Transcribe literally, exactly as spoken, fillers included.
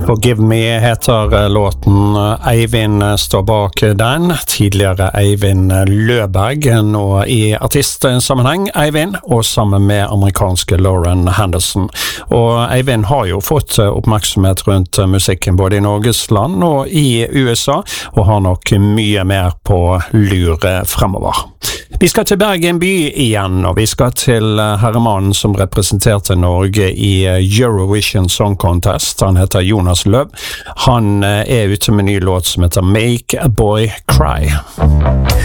Forgive Me heter låten. Eivind står bak den. Tidligere Eivind Løberg, nå i artistsammenheng Eivind, og sammen med amerikanske Lauren Henderson. Og Eivind har jo fått oppmerksomhet rundt musikken både i Norges land og i U S A, og har nok mye mer på lur fremover. Vi skal til Bergen by igjen, og vi skal til herremannen som representerte Norge i Eurovision Song Contest. Han heter Jonas Løv. Han er ute med en ny låt som heter Make a Boy Cry.